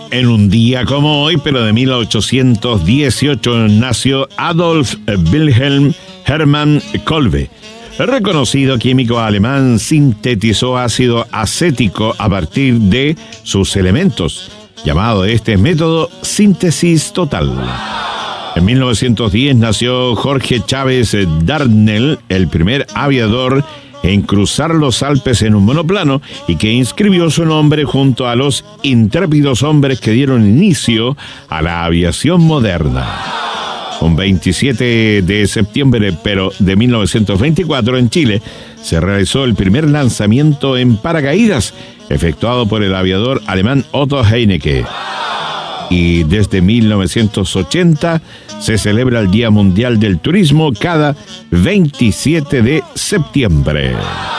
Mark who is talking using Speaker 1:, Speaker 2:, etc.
Speaker 1: En un día como hoy, pero de 1818, nació Adolf Wilhelm Hermann Kolbe. El reconocido químico alemán sintetizó ácido acético a partir de sus elementos, llamado este método síntesis total. En 1910 nació Jorge Chávez Darnell, el primer aviador en cruzar los Alpes en un monoplano y que inscribió su nombre junto a los intrépidos hombres que dieron inicio a la aviación moderna. Un 27 de septiembre, pero de 1924, en Chile, se realizó el primer lanzamiento en paracaídas, efectuado por el aviador alemán Otto Heinecke. Y desde 1980 se celebra el Día Mundial del Turismo cada 27 de septiembre.